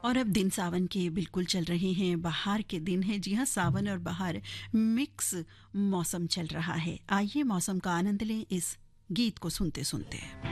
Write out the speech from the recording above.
और अब दिन सावन के बिल्कुल चल रहे हैं, बाहर के दिन हैं। जी हाँ, सावन और बाहर मिक्स मौसम चल रहा है। आइए मौसम का आनंद लें इस गीत को सुनते सुनते।